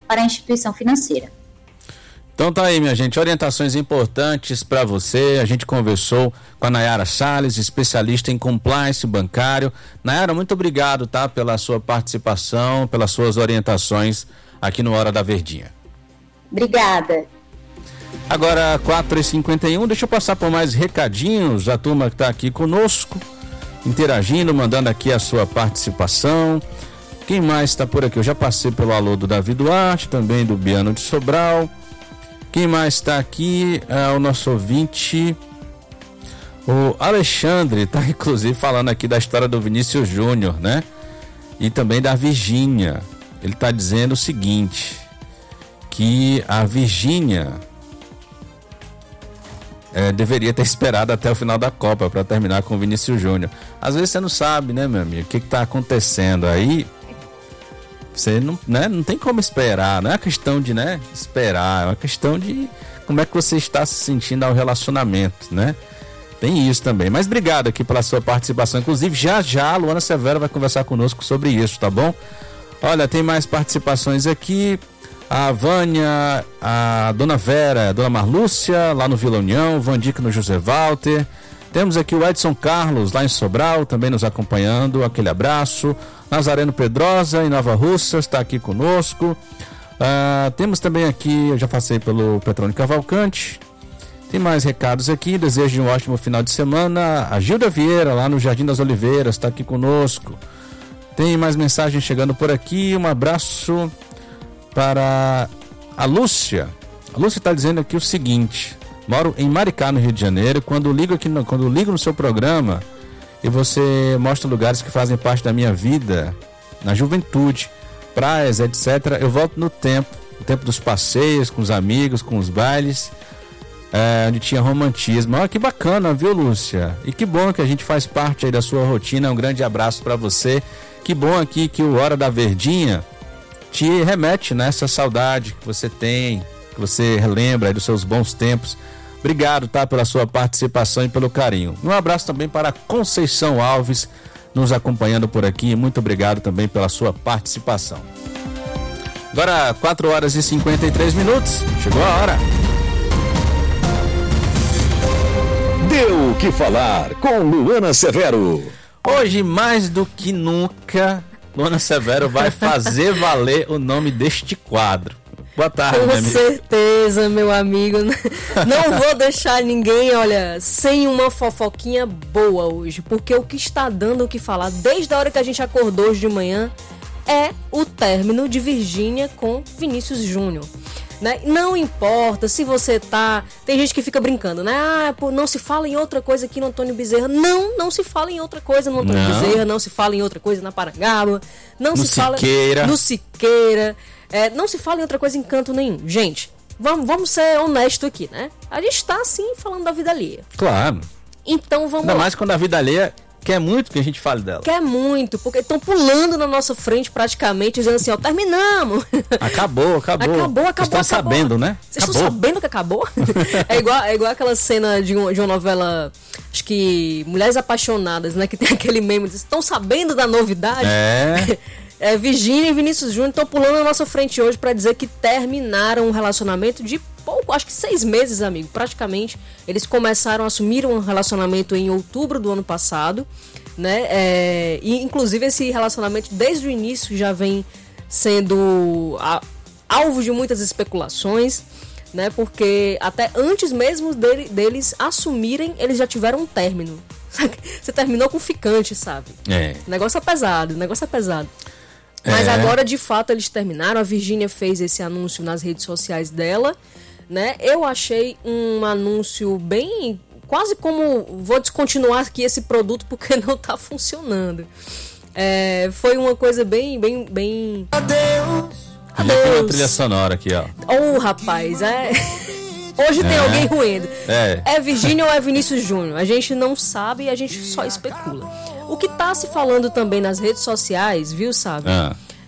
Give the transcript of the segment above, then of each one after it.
para a instituição financeira. Então tá aí, minha gente, orientações importantes para você. A gente conversou com a Nayara Salles, especialista em compliance bancário. Nayara, muito obrigado, tá, pela sua participação, pelas suas orientações aqui no Hora da Verdinha. Obrigada. Agora 4h51, deixa eu passar por mais recadinhos da turma que está aqui conosco, interagindo, mandando aqui a sua participação. Quem mais está por aqui? Eu já passei pelo alô do Davi Duarte, também do Biano de Sobral. Quem mais está aqui é o nosso ouvinte, o Alexandre, está inclusive falando aqui da história do Vinícius Júnior, né? E também da Virgínia. Ele está dizendo o seguinte, que a Virgínia deveria ter esperado até o final da Copa para terminar com o Vinícius Júnior. Às vezes você não sabe, né, meu amigo, o que está acontecendo aí. Você não, né, não tem como esperar, não é uma questão de, né, esperar, é uma questão de como é que você está se sentindo ao relacionamento, né? Tem isso também. Mas obrigado aqui pela sua participação. Inclusive, já a Luana Severo vai conversar conosco sobre isso, tá bom? Olha, tem mais participações aqui. A Vânia, a Dona Vera, a Dona Marlúcia, lá no Vila União, o Vandico no José Walter. Temos aqui o Edson Carlos, lá em Sobral, também nos acompanhando. Aquele abraço. Nazareno Pedrosa, em Nova Russa, está aqui conosco. Temos também aqui, eu já passei pelo Petrônio Cavalcante. Tem mais recados aqui. Desejo de um ótimo final de semana. A Gilda Vieira, lá no Jardim das Oliveiras, está aqui conosco. Tem mais mensagens chegando por aqui. Um abraço para a Lúcia. A Lúcia está dizendo aqui o seguinte: moro em Maricá, no Rio de Janeiro. Quando ligo no seu programa e você mostra lugares que fazem parte da minha vida, na juventude, praias, etc., eu volto no tempo dos passeios com os amigos, com os bailes, onde tinha romantismo. Olha que bacana, viu, Lúcia? E que bom que a gente faz parte aí da sua rotina. Um grande abraço para você. Que bom aqui que o Hora da Verdinha te remete nessa saudade que você tem, que você relembra aí dos seus bons tempos. Obrigado, tá, pela sua participação e pelo carinho. Um abraço também para Conceição Alves, nos acompanhando por aqui. Muito obrigado também pela sua participação. Agora 4h53. Chegou a hora. Deu o que falar com Luana Severo. Hoje, mais do que nunca, Luana Severo vai fazer valer o nome deste quadro. Boa tarde, com certeza, meu amigo. Não vou deixar ninguém, olha, sem uma fofoquinha boa hoje, porque o que está dando o que falar desde a hora que a gente acordou hoje de manhã é o término de Virgínia com Vinícius Júnior. Né? Não importa se você tá... Tem gente que fica brincando, né? Não se fala em outra coisa aqui no Antônio Bezerra. Não se fala em outra coisa no Antônio Bezerra, não se fala em outra coisa na Parangaba, não se fala no Siqueira. Não se fala em outra coisa em canto nenhum. Gente, vamos ser honestos aqui, né? A gente tá, sim, falando da vida alheia. Claro. Então vamos Ainda mais quando a vida alheia quer muito que a gente fale dela. Quer muito, porque estão pulando na nossa frente praticamente, dizendo assim, ó, terminamos. Acabou. Vocês estão sabendo, né? Vocês estão sabendo que acabou? É igual aquela cena de uma novela, acho que Mulheres Apaixonadas, né? Que tem aquele meme, estão sabendo da novidade? Virgínia e Vinícius Júnior estão pulando na nossa frente hoje para dizer que terminaram um relacionamento de pouco, acho que 6 meses, amigo, praticamente. Eles começaram a assumir um relacionamento em outubro do ano passado, né? E inclusive esse relacionamento desde o início já vem sendo alvo de muitas especulações, né? Porque até antes mesmo deles assumirem, eles já tiveram um término. Você terminou com ficante, sabe? O negócio é pesado. Mas agora, de fato, eles terminaram. A Virgínia fez esse anúncio nas redes sociais dela, né? Eu achei um anúncio bem... Quase como... Vou descontinuar aqui esse produto porque não tá funcionando. Foi uma coisa bem... Adeus! Tem uma trilha sonora aqui, ó. Rapaz, Hoje tem alguém ruendo. É Virgínia ou é Vinícius Júnior? A gente não sabe e a gente só especula. O que tá se falando também nas redes sociais, viu, sabe?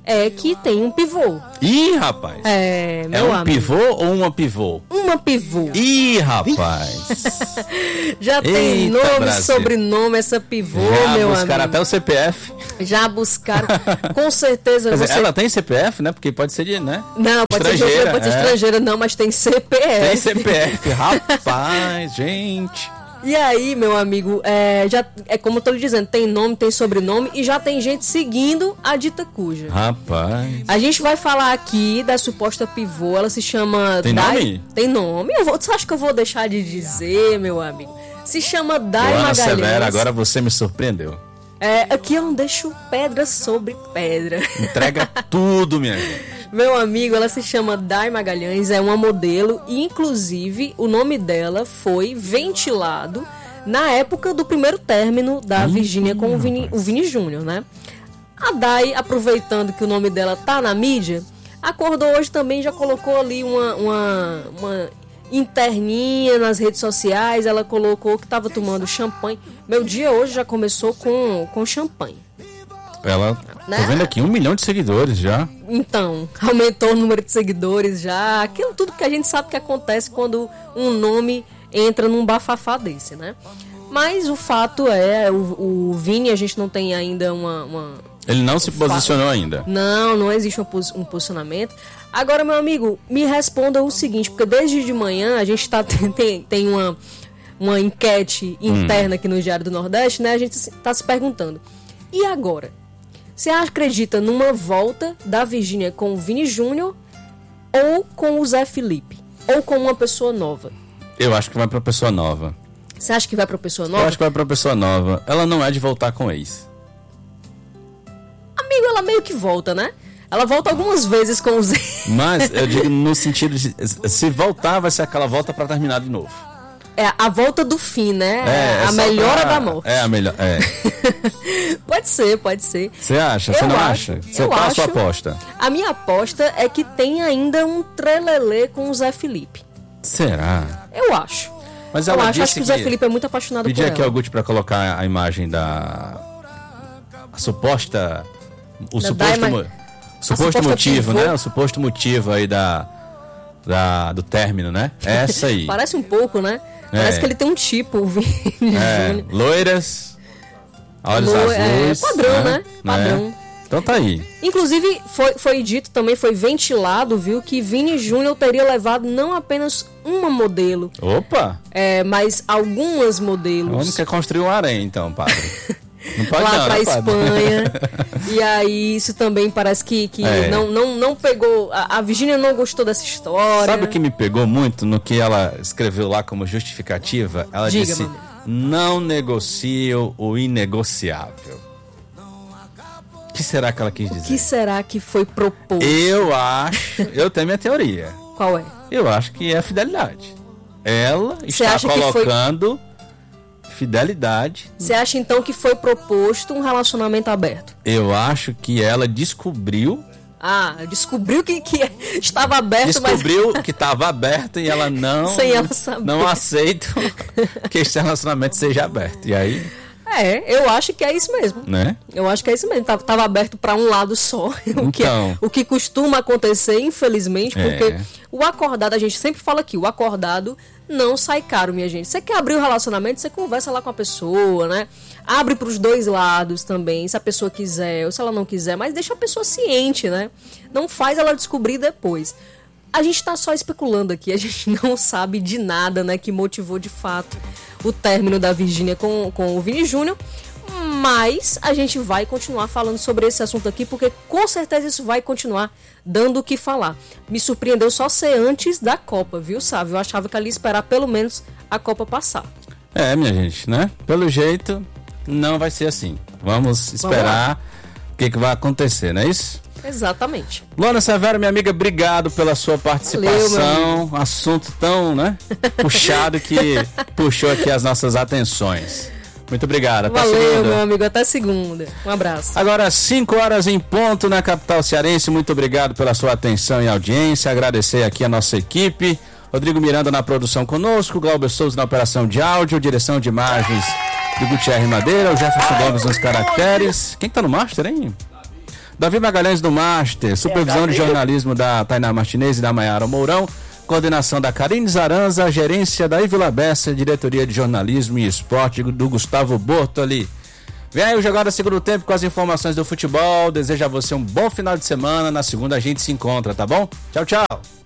é que tem um pivô. Ih, rapaz. Meu um amigo. Pivô ou uma pivô? Uma pivô. Ih, rapaz. Já tem Eita, nome, Brasil. sobrenome essa pivô, Já meu buscaram amigo. até o CPF. Já buscaram. Com certeza Quer dizer, você... ela tem CPF, né? Porque pode ser de, né? Não, pode ser estrangeira, pode ser estrangeira não, mas tem CPF. Tem CPF, rapaz, gente. E aí, meu amigo, já é como eu tô lhe dizendo, tem nome, tem sobrenome e já tem gente seguindo a dita cuja. Rapaz. A gente vai falar aqui da suposta pivô, ela se chama... Tem nome? Tem nome. Você acha que eu vou deixar de dizer, meu amigo? Se chama Dai Luana Magalhães. Severa, agora você me surpreendeu. Aqui eu não deixo pedra sobre pedra. Entrega tudo, minha gente. Meu amigo, ela se chama Dai Magalhães, é uma modelo e inclusive o nome dela foi ventilado na época do primeiro término da Virgínia com o Vini Júnior, né? A Dai, aproveitando que o nome dela tá na mídia, acordou hoje também, já colocou ali uma interninha nas redes sociais, ela colocou que tava tomando champanhe. Meu dia hoje já começou com champanhe. Ela, Né? tô vendo aqui, 1 milhão de seguidores já. Então, aumentou o número de seguidores já. Aquilo tudo que a gente sabe que acontece quando um nome entra num bafafá desse, né? Mas o fato é, o Vini, a gente não tem ainda Ele não se posicionou ainda. Não existe um posicionamento. Agora, meu amigo, me responda o seguinte, porque desde de manhã a gente tem uma enquete interna aqui no Diário do Nordeste, né? A gente está se perguntando, e agora? Você acredita numa volta da Virgínia com o Vini Júnior ou com o Zé Felipe? Ou com uma pessoa nova? Eu acho que vai pra pessoa nova. Você acha que vai pra pessoa nova? Eu acho que vai pra pessoa nova. Ela não é de voltar com o ex. Amigo, ela meio que volta, né? Ela volta algumas vezes com o Zé. Mas eu digo no sentido de, se voltar, vai ser aquela volta pra terminar de novo. É a volta do fim, né? É a só melhora pra... da morte. É a melhor. É. Pode ser. Você acha? Você Eu não acho, acha? eu Qual a sua acho. aposta? A minha aposta é que tem ainda um trelelê com o Zé Felipe. Será? Eu acho. Mas Eu ela acho disse que o Zé Felipe é muito apaixonado por Pedi ela. aqui ao Guti pra colocar a imagem da... A suposta... O Da suposto, Daima- suposto suposta motivo, pivô. né? O suposto motivo aí do término, né? Essa aí. Parece um pouco, né? Parece que ele tem um tipo, o Vini Júnior. Loiras, olhos Lo- azuis. padrão, né? Padrão. Então tá aí. Inclusive, foi dito também, foi ventilado, viu, que Vini Júnior teria levado não apenas uma modelo, Opa! mas algumas O modelos homem quer construir um harém, então, padre. Não pode lá não, pra né, padre? Espanha. E aí, isso também parece que É. não pegou. A Virgínia não gostou dessa história. Sabe o que me pegou muito no que ela escreveu lá como justificativa? Ela Diga, disse, meu amigo. não negocio o inegociável. O que será que ela quis O dizer? que será que foi proposto? Eu tenho minha teoria. Qual é? Eu acho que é a fidelidade. Ela Você está acha que foi- colocando fidelidade. Você acha então que foi proposto um relacionamento aberto? Eu acho que ela descobriu Descobriu que estava aberto, descobriu que estava aberto e ela não Sem ela saber. não aceita que esse relacionamento seja aberto. E aí, eu acho que é isso mesmo. né? Eu acho que é isso mesmo. Tava aberto para um lado só. Então. O que costuma acontecer, infelizmente, porque É. o acordado, a gente sempre fala aqui, o acordado não sai caro, minha gente. Você quer abrir o relacionamento, você conversa lá com a pessoa, né? Abre pros dois lados também, se a pessoa quiser ou se ela não quiser, mas deixa a pessoa ciente, né? Não faz ela descobrir depois. A gente tá só especulando aqui, a gente não sabe de nada, né, que motivou de fato o término da Virgínia com o Vini Júnior, mas a gente vai continuar falando sobre esse assunto aqui, porque com certeza isso vai continuar dando o que falar. Me surpreendeu só ser antes da Copa, viu, Sávio? Eu achava que ela ia esperar pelo menos a Copa passar. Minha gente, né? Pelo jeito, não vai ser assim. Vamos esperar o que vai acontecer, não é isso? Exatamente. Luana Severo, minha amiga, obrigado pela sua participação. Valeu, Assunto tão, né, puxado que puxou aqui as nossas atenções. Muito obrigado. Até Valeu, segunda. meu amigo. Até segunda. Um abraço. Agora, 5h em ponto na capital cearense. Muito obrigado pela sua atenção e audiência. Agradecer aqui a nossa equipe. Rodrigo Miranda na produção conosco, Glauber Souza na operação de áudio, direção de imagens de Gutierre Madeira, o Jefferson Gomes nos caracteres. Quem tá no master, hein? Davi Magalhães do Master, supervisão de jornalismo da Tainá Martinez e da Maiara Mourão, coordenação da Karine Zaranza, gerência da Ivila Bessa, diretoria de jornalismo e esporte do Gustavo Bortoli. Vem aí o Jogada Segundo Tempo com as informações do futebol. Desejo a você um bom final de semana. Na segunda a gente se encontra, tá bom? Tchau, tchau.